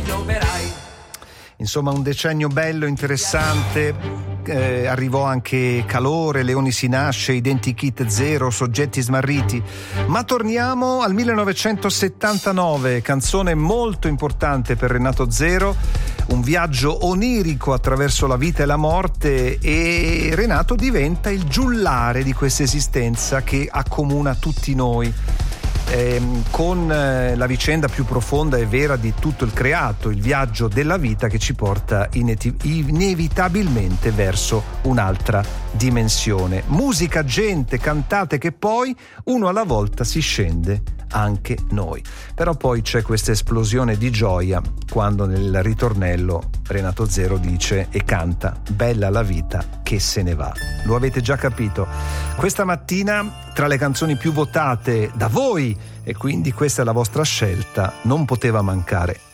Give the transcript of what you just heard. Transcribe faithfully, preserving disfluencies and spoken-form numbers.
pioverai. Insomma, un decennio bello, interessante. Eh, arrivò anche Calore, Leoni si nasce, Identikit Zero, Soggetti smarriti. Ma torniamo al millenovecentosettantanove, canzone molto importante per Renato Zero, un viaggio onirico attraverso la vita e la morte, e Renato diventa il giullare di questa esistenza che accomuna tutti noi. Eh, con eh, la vicenda più profonda e vera di tutto il creato, il viaggio della vita che ci porta ineti- inevitabilmente verso un'altra dimensione. Musica, gente, cantate che poi uno alla volta si scende anche noi. Però poi c'è questa esplosione di gioia quando nel ritornello Renato Zero dice e canta bella la vita che se ne va. Lo avete già capito. Questa mattina tra le canzoni più votate da voi, e quindi questa è la vostra scelta, non poteva mancare